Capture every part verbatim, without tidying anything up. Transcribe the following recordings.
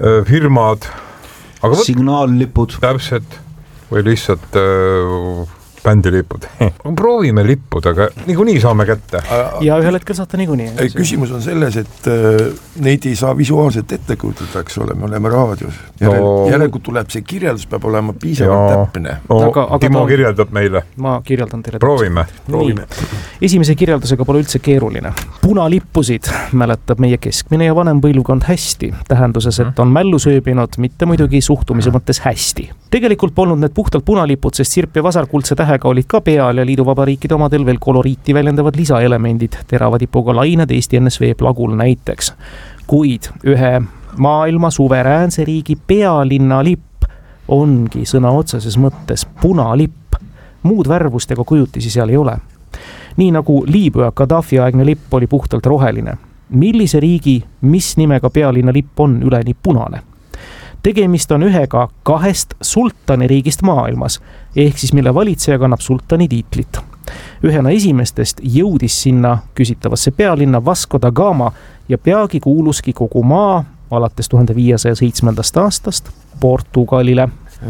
firmad, aga võt, signaallipud. Täpselt, või lihtsalt äh, bändilipud. Proovime lippud, aga niikuinii saame kätte. Ja ühel hetkel saate niikuinii. Küsimus on selles, et äh, neid ei saa visuaalselt ette kujutada, eks ole, me oleme raadios. Järel, no, järelikult tuleb see kirjeldus, peab olema piisavalt ja, täpne. No, aga, aga Timo ta, kirjeldab meile. Ma kirjeldan teile. Proovime. Proovime. Esimese kirjeldusega pole üldse keeruline. Punalippusid mäletab meie keskmine ja vanem põlvkond hästi. Tähenduses, et on mällu sööbinud, mitte muidugi suhtumise mõttes hästi. Tegelikult polnud need puhtalt punalipud, sest sirp ja vasarkuldse tähega olid ka peal ja liiduvabariikide omadel veel koloriiti väljendavad lisaelemendid, terava tipuga lained Eesti N S V plagul näiteks. Kuid ühe maailma suveräänse riigi pealinna lipp ongi sõna otseses mõttes punalipp. Muud värvust ega kujutisi seal ei ole. Nii nagu Liibüa Gaddafi aegne lipp oli puhtalt roheline. Millise riigi, mis nimega pealinna lipp on üleni punane? Tegemist on ühega kahest sultani riigist maailmas, ehk siis mille valitseja kannab sultani tiitlit. Ühena esimestest jõudis sinna küsitavasse pealinna Vasco da Gama ja peagi kuuluski kogu maa alates tuhande viiesaja seitsmendast aastast Portugalile.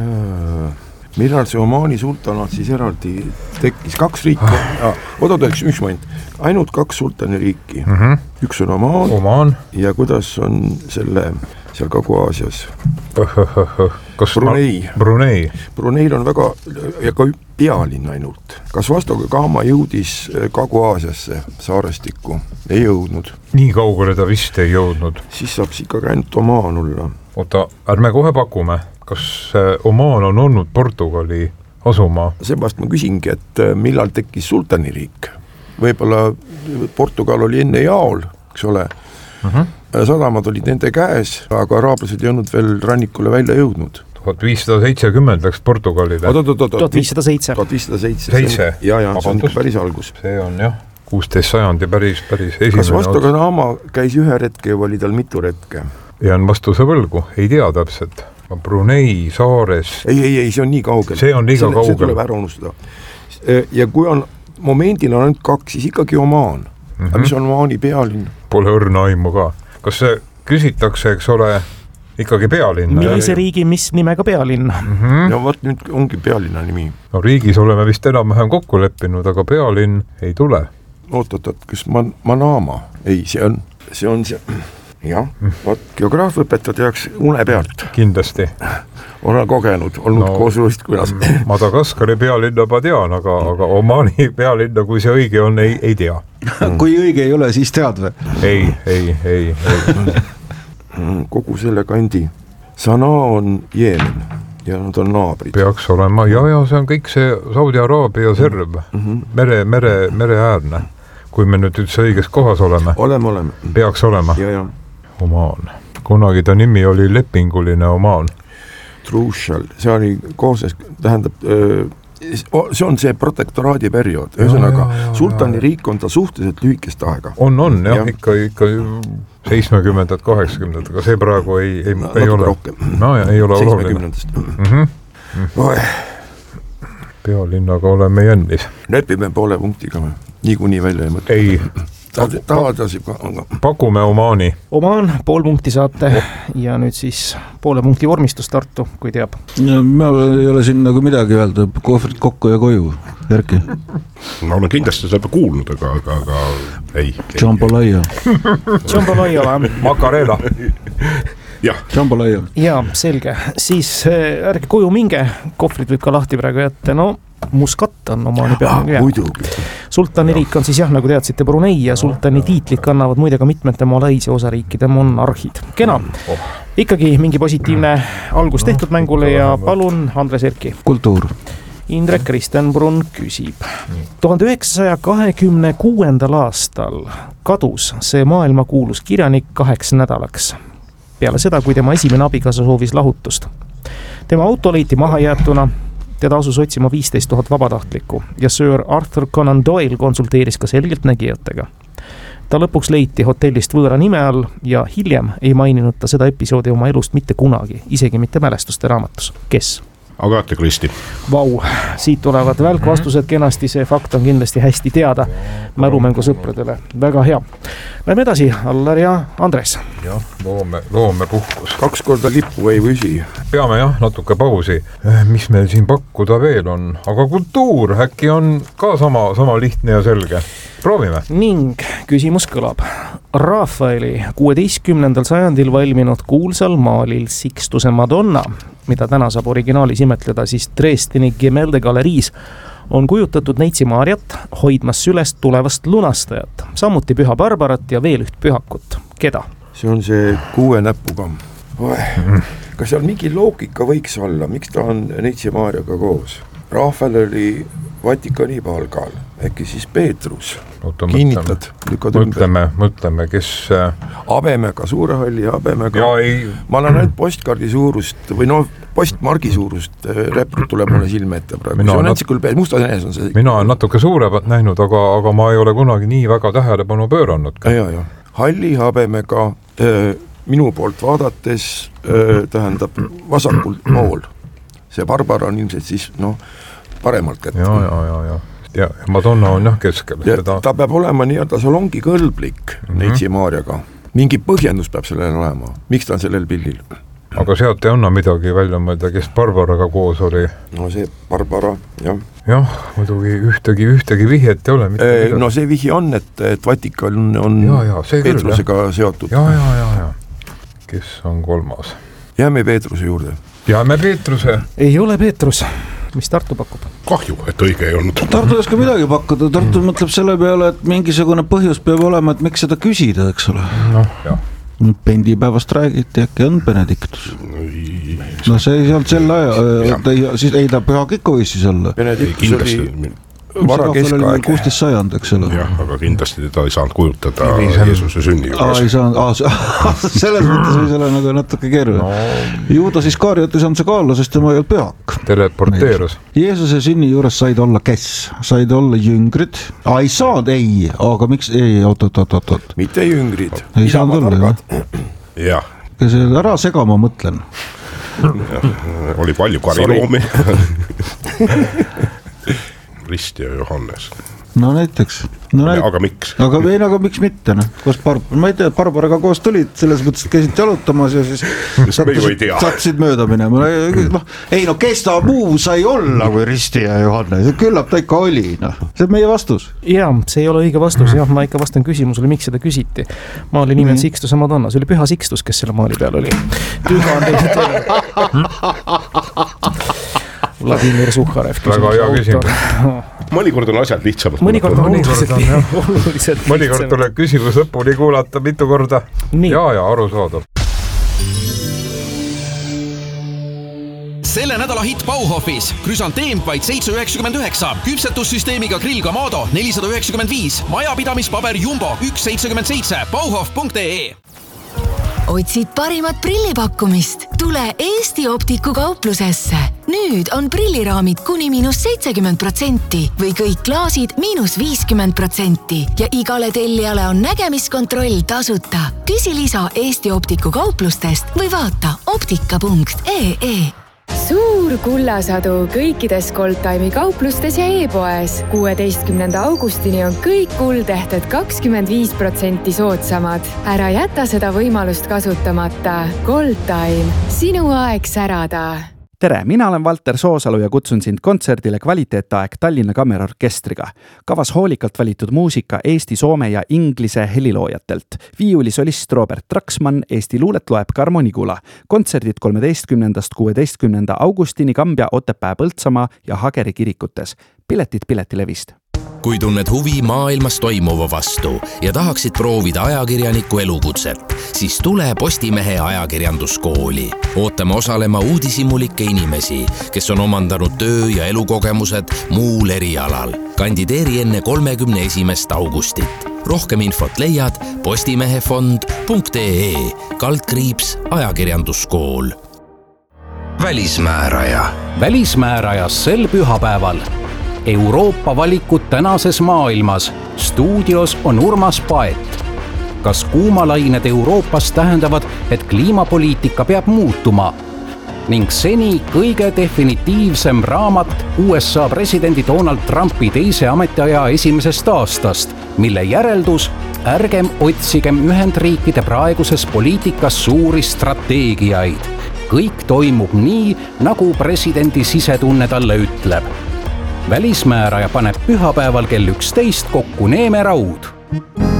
Millal see Omaani sultanaat siis eraldi tekkis? Kaks riiki. Ja, oota, üks, üks moment. Ainult kaks sultani riiki. Mm-hmm. Üks on Omaan, Omaan ja kuidas on selle seal Kagu-Aasias? Kas Brunei. Brunei. Bruneil on väga, ja ka pealinn ainult. Kas Vasco da Gama jõudis Kagu-Aasiasse saarestikku? Ei jõudnud. Nii kaugele ta vist ei jõudnud. Siis saab ikka ainult Omaan olla. Oota, ärme kohe pakume. Kas Omaan on olnud Portugali asumaa? Sebast ma küsingi, et millal tekkis sultaniriik? Võib-olla Portugal oli enne jaol, eks ole. Uh-huh. Sadamad olid nende käes, aga araablased ei olnud veel rannikule välja jõudnud. tuhat viissada seitsekümmend läks Portugalile. tuhat viissada seitse. tuhat viissada seitse. Seitse. Ja, ja, see on päris algus. See on jah, kuusteist sajandi päris, päris esimene. Kas Vasco da Gama käis ühe retke või oli tal mitu retke? Jään vastuse võlgu, ei tea täpselt. Brunei saares. Ei, ei, ei, see on nii kaugel. See on liiga kaugel. See tuleb ära unustada. Ja kui on, momendil on ainult kaks, siis ikkagi Omaan. Mm-hmm. Aga mis on Omaani pealinn? Pole õrna aimu ka. Kas see küsitakse, eks ole, ikkagi pealinn? Millise riigi, mis nimega pealinn? Mm-hmm. No võt nüüd ongi pealinna nimi. No riigis oleme vist enam vähem kokku leppinud, aga pealinn ei tule. Oot, oot, oot, kas Man- Manama? Ei, see on see. On see. Jah, võt, geograafõpetajad jääks une pealt. Kindlasti. Olen kogenud, olnud no, koos Uustkülas. Madagaskari pealinna ma tean, aga, aga Omaani pealinna, kui see õige on, ei, ei tea. Kui õige ei ole, siis tead või? Ei, ei, ei, ei. Kogu selle kandi. Sanaa on Jeemen ja nad on naabrid. Peaks olema, ja, ja see on kõik see Saudi-Araabia serv, mm-hmm. mere, mere, mere äärne. Kui me nüüd üldse õiges kohas oleme. Oleme, oleme. Peaks olema. Ja, ja. Omaan. Kunagi ta nimi oli lepinguline Omaan. Trushal, see oli koosnes, tähendab, see on see protektoraadi periood. Ühesõnaga, sultani riik on ta suhteliselt lühikest aega. On, on, jah, ja. ikka, ikka seitsmekümnendad, kaheksakümnendad, aga see praegu ei, ei, no, ei ole. Rohkem. No ja ei ole seitsmekümnendast. Mm-hmm. Mm-hmm. Pealinnaga oleme jännis. Lepime poole punktiga või? Nii kuni välja ei mõtle. Ei. Taadasib ka. Pakume Omaani. Omaan, pool punkti saate ja nüüd siis poole punkti vormistus Tartu, kui teab. No, ma ei ole siin nagu midagi öelda, kohvrid kokku ja koju, Erki. Ma olen kindlasti seda kuulnud, aga, aga, aga ei. Jambalaya. Jambalaya või? Macarena. Jah. Jambalaya. Jaa, selge. Siis ärge koju minge, kohvrid võib ka lahti praegu jätta, no Muscat on Omaani peal. Ah, sultani riik on siis jah, nagu teadsite, Brunei ja sultani tiitlit kannavad muide ka mitmete Malaisia osariikide monarhid. Kena. Ikkagi mingi positiivne algus tehtud mängule ja palun, Andres Erki. Kultuur. Indrek Kristenbrunn küsib. tuhande üheksasaja kahekümne kuuendal aastal kadus see maailma kuulus kirjanik kaheks nädalaks. Peale seda, kui tema esimene abikaasa soovis lahutust. Tema auto leiti maha jäetuna. Teda asus otsima viisteist tuhat vabatahtlikku ja Sir Arthur Conan Doyle konsulteeris ka selgelt nägijatega. Ta lõpuks leiti hotellist võõra nime all ja hiljem ei maininud ta seda episoodi oma elust mitte kunagi, isegi mitte mälestuste raamatus. Kes? Agathe Christie. Vau, siit tulevad välkvastused kenasti, see fakt on kindlasti hästi teada mälumängu sõpradele, väga hea. Lähme edasi, Allar ja Andres. Jah, loome, loome puhkus. Kaks korda lippu ei püsi. Peame jah, natuke pausi. Mis meil siin pakkuda veel on? Aga kultuur äkki on ka sama, sama lihtne ja selge. Proovime. Ning küsimus kõlab. Rafaeli kuueteistkümnendal sajandil valminud kuulsal maalil Sixtuse Madonna, mida täna saab originaalis imetleda siis Dresdeni Gemelde galeriis, on kujutatud neitsi Maarjat, hoidmas sülest tulevast lunastajat, samuti Püha Barbarat ja veel üht pühakut. Keda? See on see kuue näpuga. Mm. Kas seal mingi loogika võiks olla? Miks ta on neitsi Maarjaga koos? Rafael oli Vatikani palgal, äkki siis Peetrus. Oota, kinnitad, lükkad mõtleme, ümber. Mõtleme, kes... Habemega, suure halli Habemega. Ei... Ma olen ainult postkaardi suurust või no postmargi suurust räprit tuleb mulle silme ette praegu. See on nat... entsikülpees, mustas enes on see. Mina olen natuke suuremat näinud, aga, aga ma ei ole kunagi nii väga tähelepanu pööranud. Ja, ja. Halli Habemega äh, minu poolt vaadates äh, tähendab vasakult pool. See Barbara on ilmselt siis, noh, paremalt kätte. Ja, ja, ja, ja. Ja Madonna on jah keskel. Ja seda... Ta peab olema nii-öelda salongi kõlblik mm -hmm. neitsi Maarjaga. Mingi põhjendus peab sellele olema. Miks ta on sellel pildil? Aga sealt ei anna midagi välja mõelda, kes Barbaraga koos oli. No see Barbara, jah. Jah, muidugi ühtegi, ühtegi vihjet ei ole. E, no see vihi on, et, et Vatikan on ja, ja, Peetrusega küll, seotud. Ja, ja, ja, ja. Kes on kolmas? Jääme Peetruse juurde. Jääme Peetruse. Ei ole Peetrus. Mis Tartu pakub? Kahju, et õige ei olnud. Tartu ei oska midagi pakkuda. Tartu mm. mõtleb selle peale, et mingisugune põhjus peab olema, et miks seda küsida, eks ole. Noh, jah. Pendipäevast räägiti, äkki on Benediktus. No see ei olnud selle aja, siis ei ta Püha Kikko võis siis olla. Benediktus oli vara keskaeg. kuusteist sajand, eks ole. Jah, aga kindlasti teda ei saanud kujutada Jeesuse sünni juures. Ei saanud, selles mõttes võis olla nagu natuke keeruline. No. Juudas Iskariot ei saanud see kaalla, sest tema ei olnud pühak. Teleporteerus. Jeesuse sünni juures said olla kes? Said olla jüngrid. A, ei saanud, ei, aga miks, ei, oot, oot, oot, oot, oot. Mitte jüngrid. Ei saanud olla, jah. Kes ära sega, ma mõtlen. Ja, oli palju kariloomi. Risti ja Johannes. No näiteks. No näit... Aga miks? Aga ei, aga miks mitte? No? Koos Barb... Ma ei tea, Barbaraga koos tulid, selles mõttes, et käisid jalutamas ja siis sattusid mööda minema. No, ei no, kes ta muu sai olla kui Risti ja Johannes? Küllap ta ikka oli. No. See on meie vastus. Jaa, see ei ole õige vastus. Jah, ma ikka vastan küsimusele, miks seda küsiti. Maali nimi on Sixtuse Madonna. See oli Püha Sixtus, kes selle maali peal oli. Tüha on teised Vladimir Suhharev. Väga hea küsimus. Mõnikord on asjad lihtsamad. Mõnikord on oluliselt Mõnikord tuleb küsimus lõpuni kuulata mitu korda. Nii. Ja, ja, aru saada. Selle nädala hitt Bauhofis. Krüsanteem vaid seitse üheksakümmend üheksa. Küpsetussüsteemiga grill Kamado nelisada üheksakümmend viis. Majapidamispaber Jumbo üks seitsekümmend seitse. Bauhof punkt ee. Otsid parimat prillipakkumist? Tule Eesti Optiku kauplusesse. Nüüd on prilliraamid kuni miinus seitsekümmend protsenti või kõik klaasid miinus viiskümmend protsenti ja igale tellijale on nägemiskontroll tasuta. Küsi lisa Eesti Optiku kauplustest või vaata optika punkt ee. Suur kullasadu kõikides Goldtime'i kauplustes ja e-poes. kuueteistkümnenda augustini on kõik kuldehted kakskümmend viis protsenti soodsamad. Ära jäta seda võimalust kasutamata. Goldtime. Sinu aeg särada. Tere, mina olen Valter Soosalu ja kutsun sind kontserdile Kvaliteetaeg Tallinna Kammerorkestriga. Kavas hoolikalt valitud muusika Eesti, Soome ja Inglise heliloojatelt. Viiulisolist Robert Traksmann, Eesti luulet loeb Karmo Nigula. Kontserdid kolmeteistkümnendast kuueteistkümnenda augustini Kambja, Otepää, Põltsamaa ja Hageri kirikutes. Piletid Piletilevist. Kui tunned huvi maailmas toimuva vastu ja tahaksid proovida ajakirjaniku elukutset, siis tule Postimehe ajakirjanduskooli. Ootame osalema uudishimulikke inimesi, kes on omandanud töö- ja elukogemused muul erialal. Kandideeri enne kolmekümne esimest augustit. Rohkem infot leiad postimehefond punkt ee, kaldkriips ajakirjanduskool. Välismääraja. Välismäärajas sel pühapäeval. Euroopa valikud tänases maailmas. Stuudios on Urmas Paet. Kas kuumalained Euroopas tähendavad, et kliimapoliitika peab muutuma? ning seni kõige definitiivsem raamat U S A presidendi Donald Trumpi teise ametiaja esimesest aastast, mille järeldus: ärgem otsigem Ühendriikide praeguses poliitikas suuri strateegiaid. Kõik toimub nii, nagu presidendi sisetunne talle ütleb. Välismääraja paneb pühapäeval kell üksteist kokku neemeraud.